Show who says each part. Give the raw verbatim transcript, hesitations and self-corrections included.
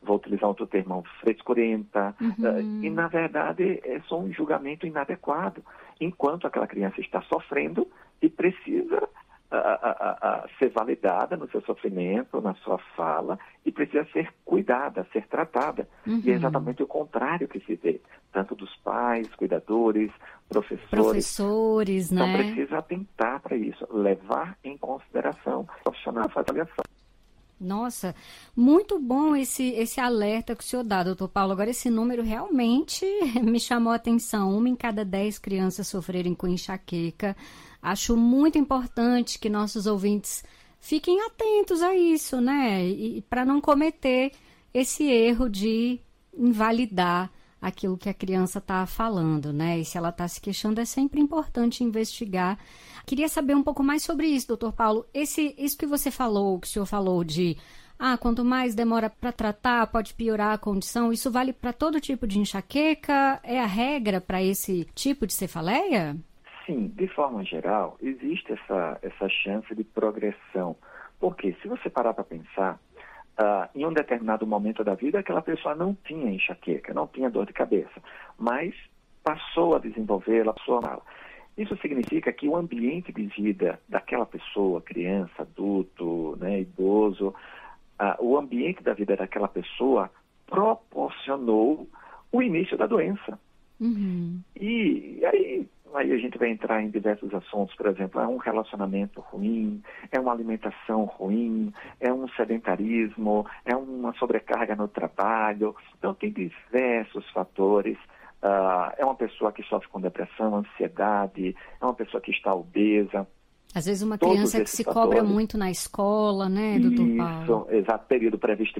Speaker 1: vou utilizar outro termo, frescurenta,
Speaker 2: Uhum.
Speaker 1: uh, e na verdade é só um julgamento inadequado, enquanto aquela criança está sofrendo e precisa uh, uh, uh, uh, ser validada no seu sofrimento, na sua fala, e precisa ser cuidada, ser tratada.
Speaker 2: Uhum.
Speaker 1: E é exatamente o contrário que se vê, tanto dos pais, cuidadores, professores.
Speaker 2: Professores,
Speaker 1: Então
Speaker 2: né?
Speaker 1: precisa atentar para isso, levar em consideração, profissional fazer avaliação.
Speaker 2: Nossa, muito bom esse, esse alerta que o senhor dá, doutor Paulo. Agora, esse número realmente me chamou a atenção. Uma em cada dez crianças sofrerem com enxaqueca. Acho muito importante que nossos ouvintes fiquem atentos a isso, né? E, e para não cometer esse erro de invalidar aquilo que a criança está falando, né? E se ela está se queixando, é sempre importante investigar. Queria saber um pouco mais sobre isso, doutor Paulo. Esse, isso que você falou, que o senhor falou de, ah, quanto mais demora para tratar, pode piorar a condição, isso vale para todo tipo de enxaqueca? É a regra para esse tipo de cefaleia?
Speaker 1: Sim, de forma geral, existe essa, essa chance de progressão. Porque se você parar para pensar, Uh, em um determinado momento da vida, aquela pessoa não tinha enxaqueca, não tinha dor de cabeça, mas passou a desenvolver, ela passou a mal. Isso significa que o ambiente de vida daquela pessoa, criança, adulto, né, idoso, uh, o ambiente da vida daquela pessoa proporcionou o início da doença.
Speaker 2: Uhum.
Speaker 1: E aí, aí a gente vai entrar em diversos assuntos, por exemplo, é um relacionamento ruim, é uma alimentação ruim, é um sedentarismo, é uma sobrecarga no trabalho. Então tem diversos fatores. Uh, é uma pessoa que sofre com depressão, ansiedade, é uma pessoa que está obesa.
Speaker 2: Às vezes uma
Speaker 1: Todos
Speaker 2: criança que
Speaker 1: esses
Speaker 2: se
Speaker 1: fatores.
Speaker 2: cobra muito na escola, né, doutor Paulo?
Speaker 1: Isso, exato, período pré-vestibular.